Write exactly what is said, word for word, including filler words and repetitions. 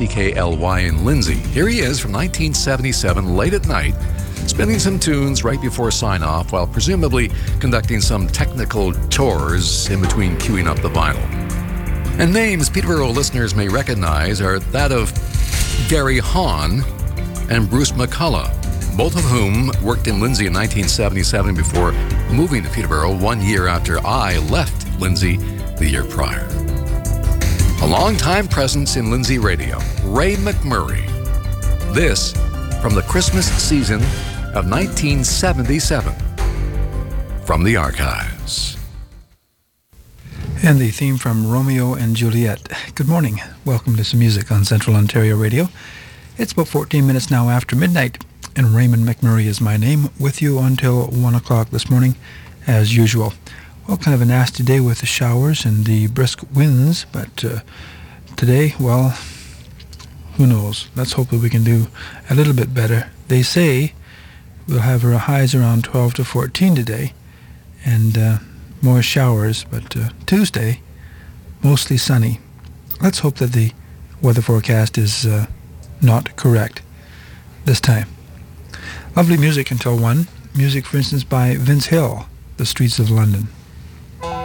K K L Y in Lindsay. Here he is from nineteen seventy-seven, late at night, spinning some tunes right before sign-off while presumably conducting some technical chores in between queuing up the vinyl. And names Peterborough listeners may recognize are that of Gary Hahn and Bruce McCullough, both of whom worked in Lindsay in nineteen seventy-seven before moving to Peterborough one year after I left Lindsay the year prior. A long-time presence in Lindsay radio, Ray McMurray. This from the Christmas season of nineteen seventy-seven from the archives. And the theme from Romeo and Juliet. Good morning. Welcome to some music on Central Ontario Radio. It's about fourteen minutes now after midnight, and Raymond McMurray is my name, with you until one o'clock this morning, as usual. Well, kind of a nasty day with the showers and the brisk winds, but uh, today, well, who knows? Let's hope that we can do a little bit better. They say we'll have our highs around twelve to fourteen today, and uh, more showers, but uh, Tuesday, mostly sunny. Let's hope that the weather forecast is uh, not correct this time. Lovely music until one. Music, for instance, by Vince Hill, The Streets of London.